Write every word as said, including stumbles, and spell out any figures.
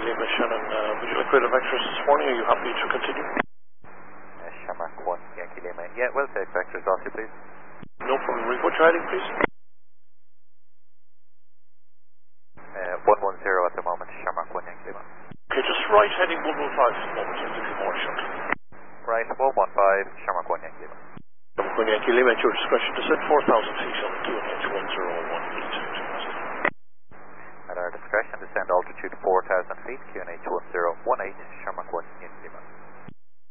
Lima Shannon, uh, would you like credit vectors this morning? Are you happy to continue? Uh, Shamrock one, Yankee Lima. Yeah, we'll take vectors off you, please. No problem. Report your heading, please. Uh, one one zero at the moment, Shamrock one, Yankee Lima. Okay, just right heading one one five at the moment. I'll give you more shortly. Right, one one five, Shamrock one, Yankee Lima. Shamrock one, Yankee Lima, at your discretion to set four thousand feet on Q N H one zero one eight. At our discretion, descend altitude four thousand feet, Q N H one zero one eight, Shamrock one, Yankee Lima.